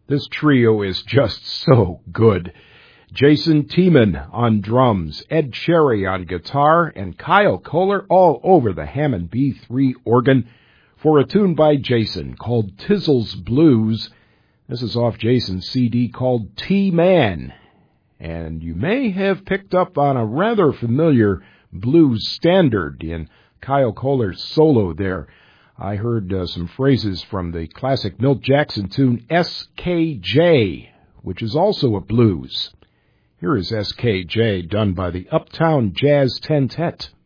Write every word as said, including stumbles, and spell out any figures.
This trio is just so good. Jason Tiemann on drums, Ed Cherry on guitar, and Kyle Kohler all over the Hammond B three organ for a tune by Jason called Tizzle's Blues. This is off Jason's C D called T-Man. And you may have picked up on a rather familiar blues standard in Kyle Kohler's solo there. I heard uh, some phrases from the classic Milt Jackson tune S K J, which is also a blues. Here is S K J done by the Uptown Jazz Tentet.